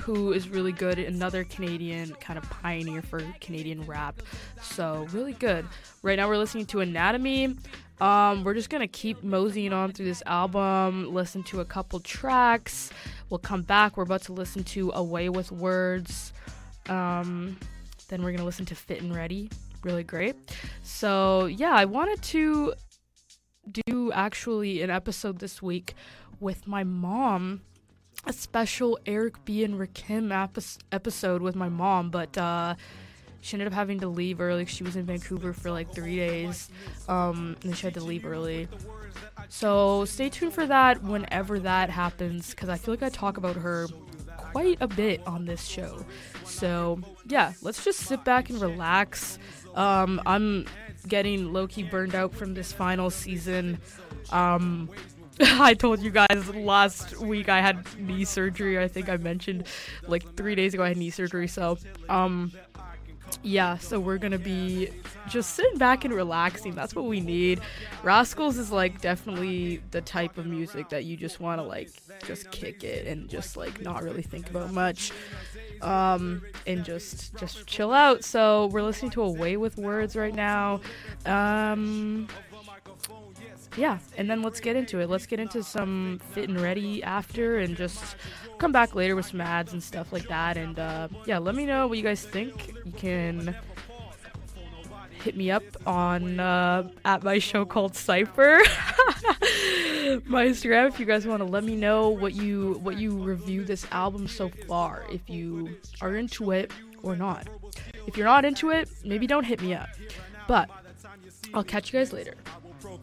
who is really good, another Canadian kind of pioneer for Canadian rap. So really good. Right now we're listening to Anatomy. We're just gonna keep moseying on through this album, listen to a couple tracks. We'll come back. We're about to listen to Away with Words. Then we're gonna listen to Fit and Ready. Really great. So yeah, I wanted to do actually an episode this week with my mom, a special Eric B. and Rakim episode with my mom, but she ended up having to leave early. She was in Vancouver for like 3 days, and she had to leave early. So stay tuned for that whenever that happens, because I feel like I talk about her quite a bit on this show. So yeah, let's just sit back and relax. I'm getting low-key burned out from this final season. I told you guys last week I had knee surgery. I think I mentioned like 3 days ago I had knee surgery. So yeah, so we're gonna be just sitting back and relaxing. That's what we need. Rascals is like definitely the type of music that you just want to like just kick it and just like not really think about much, and just chill out. So we're listening to Away with Words right now. Yeah, and then let's get into it. Let's get into some Fit and Ready after, and just come back later with some ads and stuff like that. And yeah, let me know what you guys think. You can hit me up on at my show called Cypher, my Instagram, if you guys want to let me know what you review this album so far, if you are into it or not. If you're not into it, maybe don't hit me up, but I'll catch you guys later.